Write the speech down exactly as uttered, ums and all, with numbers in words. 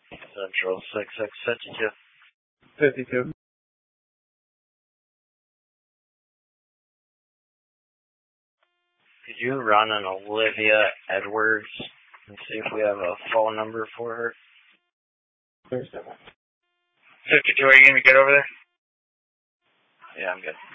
Central six six fifty-two. fifty-two. Could you run an Olivia Edwards and see if we have a phone number for her? fifty-two, are you going to be good over there? Yeah, I'm good.